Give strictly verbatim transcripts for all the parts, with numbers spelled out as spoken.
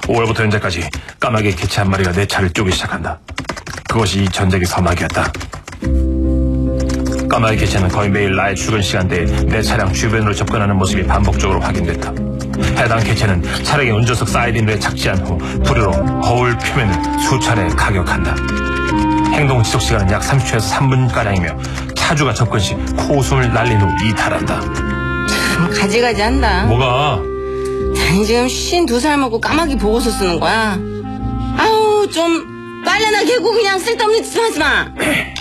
오월부터 현재까지 까마귀 개체 한 마리가 내 차를 쪼기 시작한다. 그것이 이 전쟁의 서막이었다. 까마귀 개체는 거의 매일 나의 출근 시간대에 내 차량 주변으로 접근하는 모습이 반복적으로 확인됐다. 해당 개체는 차량의 운전석 사이드미러에 착지한 후 부리로 거울 표면을 수차례 가격한다. 행동 지속 시간은 약 삼십 초에서 삼 분가량이며 차주가 접근 시 코웃음을 날린 후 이탈한다. 참 가지가지 한다. 뭐가? 아니 지금 쉰두 살 먹고 까마귀 보고서 쓰는 거야. 아우 좀 빨래나 개고 그냥 쓸데없는 짓 하지 마.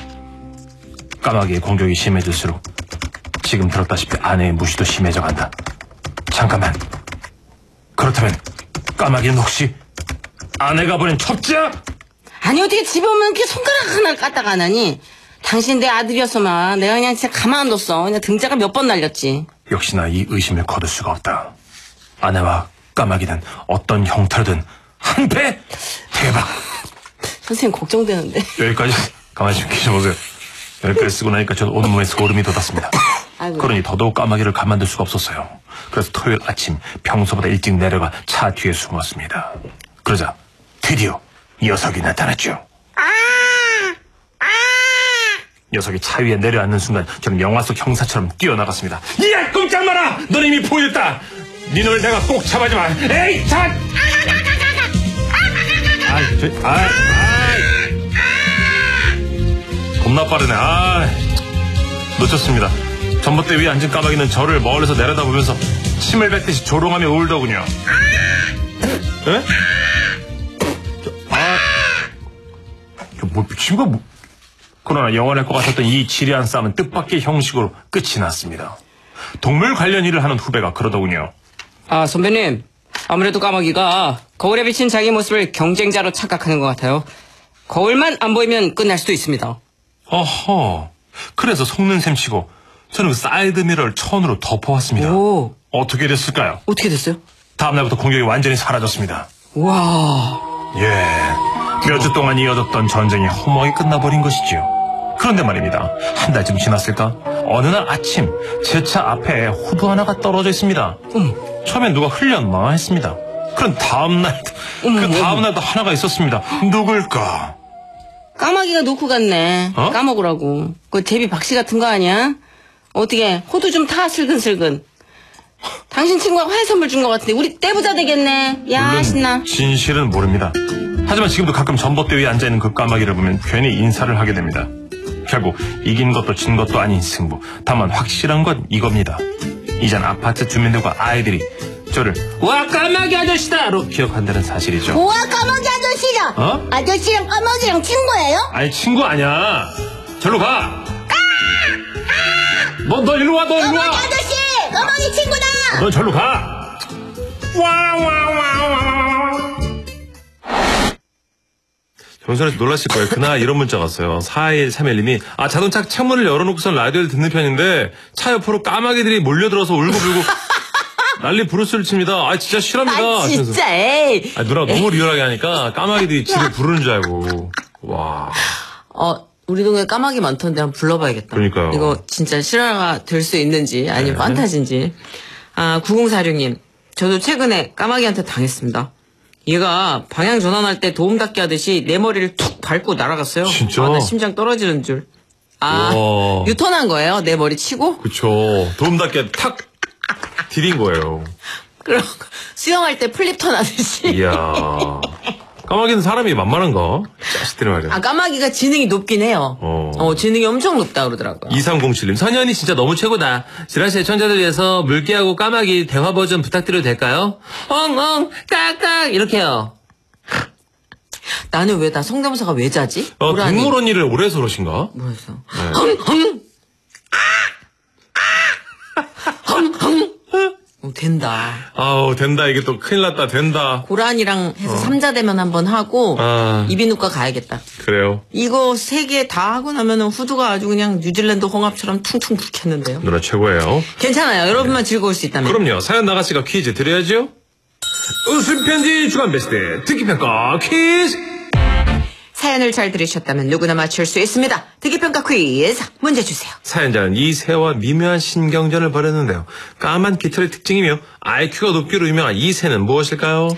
까마귀의 공격이 심해질수록 지금 들었다시피 아내의 무시도 심해져간다. 잠깐만. 그렇다면 까마귀는 혹시 아내가 보낸 첩자? 아니 어떻게 집에 오면 이렇게 손가락 하나를 까다가 안 하니? 당신 내 아들이었어만 내가 그냥 진짜 가만 안 뒀어. 그냥 등짝을 몇 번 날렸지. 역시나 이 의심을 거둘 수가 없다. 아내와 까마귀는 어떤 형태로든 한패! 대박! 선생님 걱정되는데. 여기까지 가만히 좀 계셔보세요. 여기까지 쓰고 나니까 저는 온몸에 소름이 돋았습니다. 아이고. 그러니 더더욱 까마귀를 가만둘 수가 없었어요. 그래서 토요일 아침 평소보다 일찍 내려가 차 뒤에 숨었습니다. 그러자 드디어 녀석이 나타났죠. 녀석이 차 위에 내려앉는 순간 저는 영화 속 형사처럼 뛰어나갔습니다. 야, 꼼짝 마라! 너는 이미 보였다! 네 놈을 내가 꼭 잡아주마! 에이, 자! 아이, 저, 아이, 아이. 겁나 빠르네. 아, 놓쳤습니다. 전봇대 위에 앉은 까마귀는 저를 멀리서 내려다보면서 침을 뱉듯이 조롱하며 울더군요. 에? 저, 아, 뭐 미친 거 뭐? 그러나 영원할 것 같았던 이 지리한 싸움은 뜻밖의 형식으로 끝이 났습니다. 동물 관련 일을 하는 후배가 그러더군요. 아, 선배님. 아무래도 까마귀가 거울에 비친 자기 모습을 경쟁자로 착각하는 것 같아요. 거울만 안 보이면 끝날 수도 있습니다. 어허. 그래서 속는 셈 치고 저는 그 사이드 미러를 천으로 덮어왔습니다. 오. 어떻게 됐을까요? 어떻게 됐어요? 다음날부터 공격이 완전히 사라졌습니다. 와. 예. 몇 주 동안 이어졌던 전쟁이 허무하게 끝나버린 것이지요. 그런데 말입니다. 한 달쯤 지났을까? 어느 날 아침 제 차 앞에 호두 하나가 떨어져 있습니다. 음. 처음엔 누가 흘렸나 했습니다. 그런 다음날도 음, 그 음. 다음날도 하나가 있었습니다. 누굴까? 까마귀가 놓고 갔네. 어? 까먹으라고. 그 제비 박씨 같은 거 아니야? 어떻게 호두 좀 타 슬근슬근. 당신 친구가 화해 선물 준 것 같은데 우리 떼부자 되겠네. 야 물론 신나. 진실은 모릅니다. 하지만 지금도 가끔 전봇대 위에 앉아있는 그 까마귀를 보면 괜히 인사를 하게 됩니다. 결국 이긴 것도 진 것도 아닌 승부. 다만 확실한 건 이겁니다. 이젠 아파트 주민들과 아이들이 저를 와 까마귀 아저씨다로 기억한다는 사실이죠. 우와 까마귀 아저씨다. 어? 아저씨랑 까마귀랑 친구예요? 아니 친구 아니야. 절로 가. 너, 너 일로 와. 너 일로 와. 까마귀 아저씨 까마귀 친구다. 너 절로 가. 와와와와와. 정선에서 놀라실 거예요. 그날 이런 문자가 왔어요. 사일삼일님이 아 자동차 창문을 열어놓고선 라디오를 듣는 편인데 차 옆으로 까마귀들이 몰려들어서 울고불고 난리 부르스를 칩니다. 아 진짜 싫합니다. 아 진짜 에이. 아 누나가 너무 리얼하게 하니까 까마귀들이 집에 부르는 줄 알고. 와. 어 우리 동네 까마귀 많던데 한번 불러봐야겠다. 그러니까요. 이거 진짜 실화가 될 수 있는지 아니면 네. 판타지인지. 아 구공사육님 저도 최근에 까마귀한테 당했습니다. 얘가 방향 전환할 때 도움 닫기 하듯이 내 머리를 툭 밟고 날아갔어요. 진짜? 아, 나 심장 떨어지는 줄. 아, 우와. 유턴한 거예요? 내 머리 치고? 그쵸. 도움닫게 탁 디딘 거예요. 그럼 수영할 때 플립턴 하듯이. 이야. 까마귀는 사람이 만만한가? 자식들이 말이야. 아, 까마귀가 지능이 높긴 해요. 어. 어, 지능이 엄청 높다 그러더라고요. 이삼공칠님 선현이 진짜 너무 최고다. 지라시 애청자들 위해서 물개하고 까마귀 대화 버전 부탁드려도 될까요? 엉엉 까깍 이렇게요. 나는 왜 나 성대모사가 왜 자지? 어, 뭐라니? 동물 언니를 오래 해서 그러신가? 뭐였어? 네. 헝헝 헝헝 어, 된다. 아우 된다. 이게 또 큰일 났다. 된다. 고란이랑 해서 삼자대면 한번 하고 아. 이비인후과 가야겠다. 그래요. 이거 세 개 다 하고 나면은 후두가 아주 그냥 뉴질랜드 홍합처럼 퉁퉁 붓겠는데요. 누나 최고예요. 괜찮아요. 여러분만 즐거울 수 있다면. 그럼요. 사연 나가씨가 퀴즈 드려야죠. 웃음 편지 주간 베스트 듣기평가 퀴즈. 사연을 잘 들으셨다면 누구나 맞출 수 있습니다. 듣기평가 퀴즈 문제 주세요. 사연자는 이 새와 미묘한 신경전을 벌였는데요. 까만 깃털의 특징이며 아이큐가 높기로 유명한 이 새는 무엇일까요?